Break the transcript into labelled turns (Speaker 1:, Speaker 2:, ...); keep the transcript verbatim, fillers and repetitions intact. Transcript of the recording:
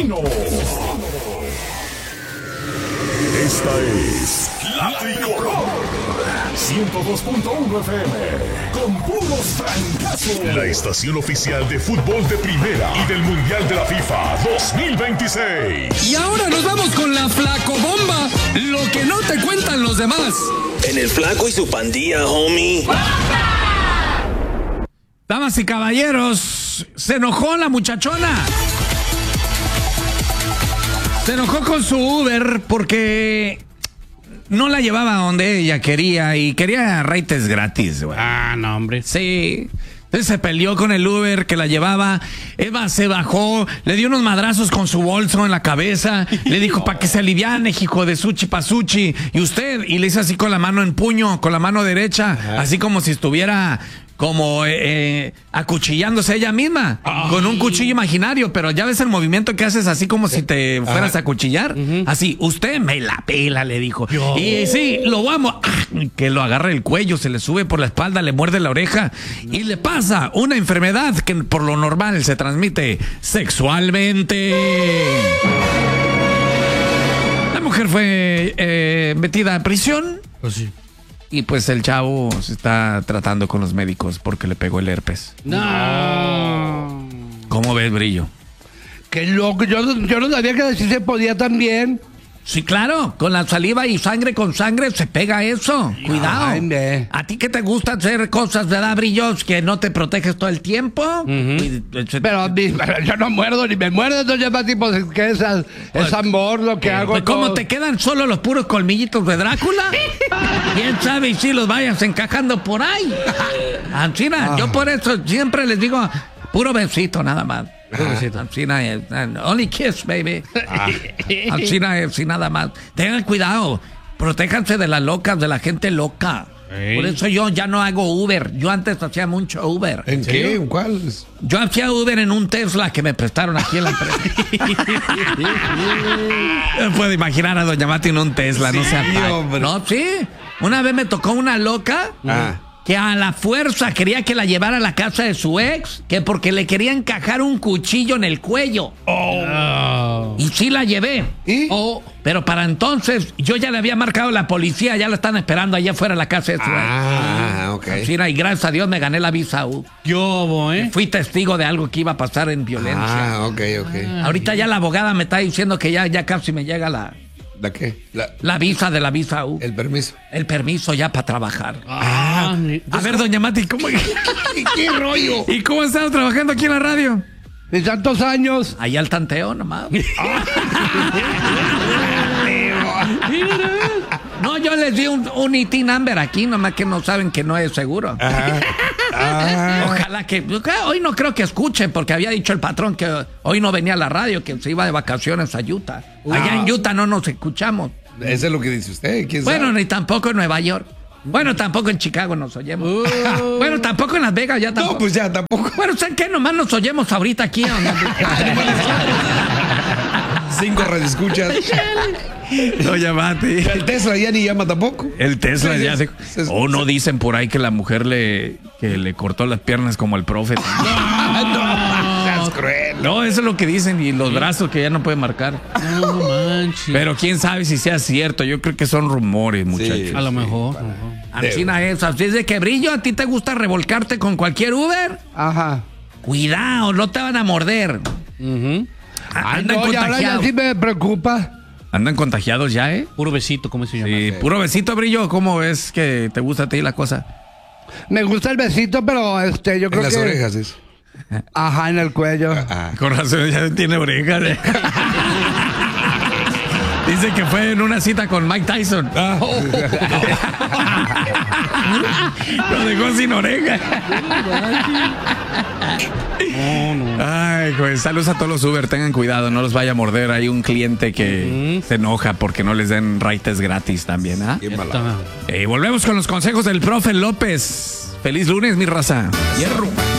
Speaker 1: destino. Esta es La Tricolor ciento dos punto uno F M con puros francazos. La estación oficial de fútbol de primera y del Mundial de la FIFA dos mil veintiséis.
Speaker 2: Y ahora nos vamos con la Flacobomba, lo que no te cuentan los demás.
Speaker 3: En el Flaco y su pandilla, homie.
Speaker 2: Damas y caballeros, se enojó la muchachona. Se enojó con su Uber porque no la llevaba donde ella quería y quería rates gratis, güey.
Speaker 4: Ah, no, hombre.
Speaker 2: Sí. Entonces se peleó con el Uber que la llevaba. Eva se bajó, le dio unos madrazos con su bolso en la cabeza. Le dijo, para que se aliviane, hijo de suchi pasuchi. Y usted, y le hizo así con la mano en puño, con la mano derecha, ajá, así como si estuviera como eh, eh, acuchillándose ella misma, ay, con un cuchillo imaginario. Pero ya ves el movimiento que haces así como si te fueras, ajá, a acuchillar. Uh-huh. Así, usted me la pela, le dijo. Yo. Y sí, lo vamos, que lo agarra el cuello, se le sube por la espalda, le muerde la oreja y le pasa una enfermedad que por lo normal se transmite sexualmente. La mujer fue eh, metida a prisión.
Speaker 4: Pues sí.
Speaker 2: Y pues el chavo se está tratando con los médicos porque le pegó el herpes.
Speaker 4: No.
Speaker 2: ¿Cómo ves, Brillo?
Speaker 5: Qué loco, yo, yo no sabía que así se podía también.
Speaker 2: Sí, claro, con la saliva y sangre con sangre se pega eso. Cuidado. Ay, me. ¿A ti que te gusta hacer cosas, verdad, Brillos, que no te proteges todo el tiempo?
Speaker 5: Uh-huh. Pero, pero yo no muerdo ni me muerdo, entonces ya tipo que es, es amor lo que eh, hago.
Speaker 2: Pues, ¿cómo te quedan solo los puros colmillitos de Drácula? ¿Quién sabe y si los vayas encajando por ahí? Ancina, ah. yo por eso siempre les digo, puro besito nada más. Ancina es, only kiss, baby. Ah. Ancina es, y nada más. Tengan cuidado, protéjanse de las locas, de la gente loca. Ey. Por eso yo ya no hago Uber. Yo antes hacía mucho Uber.
Speaker 5: ¿En qué? ¿En cuál?
Speaker 2: Yo hacía Uber en un Tesla que me prestaron aquí en la empresa. No puedo imaginar a Doña Mati en un Tesla, sí, no sea tal. No, sí. Una vez me tocó una loca. Ah. Que a la fuerza quería que la llevara a la casa de su ex, que porque le quería encajar un cuchillo en el cuello. Oh. Y sí la llevé. ¿Y? Oh, pero para entonces yo ya le había marcado a la policía, ya la están esperando allá afuera de la casa de su ex.
Speaker 5: Ah, ok.
Speaker 2: Sí, y gracias a Dios me gané la visa U.
Speaker 4: Yo, ¿eh?
Speaker 2: Fui testigo de algo que iba a pasar en violencia.
Speaker 5: Ah, ok, ok.
Speaker 2: Ah, ahorita ya la abogada me está diciendo que ya, ya casi me llega la...
Speaker 5: ¿La qué?
Speaker 2: La, la visa de la visa U.
Speaker 5: El permiso.
Speaker 2: El permiso ya para trabajar.
Speaker 5: Ah,
Speaker 2: a ver, Doña Mati, ¿cómo?
Speaker 5: ¿Qué, ¿Qué rollo?
Speaker 2: ¿Y cómo has estado trabajando aquí en la radio?
Speaker 5: De tantos años.
Speaker 2: Ahí al tanteo nomás. No, yo les di un, un I T number aquí, nomás que no saben que no es seguro. Ajá. Ah. Ojalá que... Hoy no creo que escuchen, porque había dicho el patrón que hoy no venía a la radio, que se iba de vacaciones a Utah. Wow. Allá en Utah no nos escuchamos.
Speaker 5: Eso es lo que dice usted. ¿Quién
Speaker 2: bueno,
Speaker 5: sabe?
Speaker 2: Ni tampoco en Nueva York. Bueno, tampoco en Chicago nos oyemos. Uh. Bueno, tampoco en Las Vegas, ya tampoco.
Speaker 5: No, pues ya tampoco.
Speaker 2: Bueno, ¿saben qué? Nomás nos oyemos ahorita aquí.
Speaker 5: Cinco radioescuchas.
Speaker 2: No llamaste.
Speaker 5: El Tesla ya ni llama tampoco.
Speaker 2: El Tesla ya se... O no dicen por ahí que la mujer le, que le cortó las piernas como el profe.
Speaker 5: No, no, seas cruel.
Speaker 2: No, eso es lo que dicen. Y los brazos que ya no pueden marcar.
Speaker 4: No manches.
Speaker 2: Pero quién sabe si sea cierto. Yo creo que son rumores, muchachos. Sí,
Speaker 4: a lo mejor.
Speaker 2: Ancina es. Así es de que, Brillo, ¿a ti te gusta revolcarte con cualquier Uber?
Speaker 5: Ajá.
Speaker 2: Cuidado, no te van a morder.
Speaker 5: Uh-huh. Ay, no, y ahora ya sí me preocupa.
Speaker 2: Andan contagiados ya, ¿eh?
Speaker 4: Puro besito, ¿cómo se llama?
Speaker 2: Sí, puro besito, Brillo. ¿Cómo ves que te gusta a ti la cosa?
Speaker 5: Me gusta el besito, pero este, yo creo que...
Speaker 6: En las orejas, eso.
Speaker 5: Ajá, en el cuello.
Speaker 2: Ah, con razón, ya tiene orejas. ¿eh? Dice que fue en una cita con Mike Tyson. Ah. Oh. Lo dejó sin oreja. No, no. Ay, pues saludos a todos los Uber, tengan cuidado, no los vaya a morder. Hay un cliente que uh-huh. se enoja porque no les den rates gratis también, ¿ah? ¿eh? Y volvemos con los consejos del profe López. Feliz lunes, mi raza. Hierro.